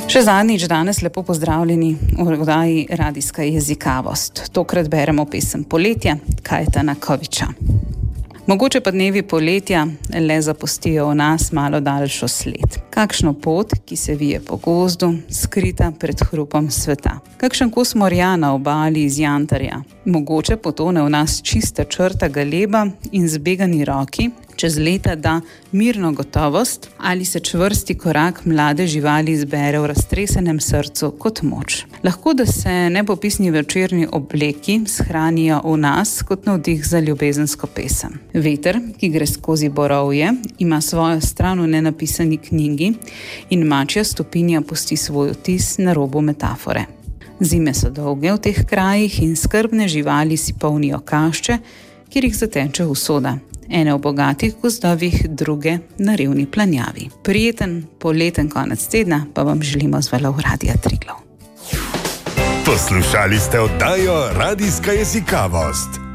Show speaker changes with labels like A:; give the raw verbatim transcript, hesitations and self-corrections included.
A: Še zadnjič danes lepo pozdravljeni v oddaji Radijska jezikavost. Tokrat beremo pesem Poletja Kajetana Koviča. Mogoče pa dnevi poletja le zapustijo v nas malo daljšo sled. Kakšno pot, ki se vije po gozdu, skrita pred hrupom sveta. Kakšen kos morja na obali iz jantarja. Mogoče potone v nas čista črta galeba in zbegani roki, čez leta da mirno gotovost ali se čvrsti korak mlade živali zbere v raztresenem srcu kot moč. Lahko, da se nepopisni večerni obleki shranijo v nas kot navdih za ljubezensko pesem. Veter, ki gre skozi borovje, ima svojo stran v nenapisani knjigi in mačja stopinja pusti svoj vtis na robu metafore. Zime so dolge v teh krajih in skrbne živali si polnijo kašče, kjer jih zateče usoda. Ene v bogatih gozdovih, druge na revni planjavi. Prijeten poleten konec tedna pa vam želimo z valov Radia Triglav.
B: Poslušali ste oddajo Radijska jezikavost.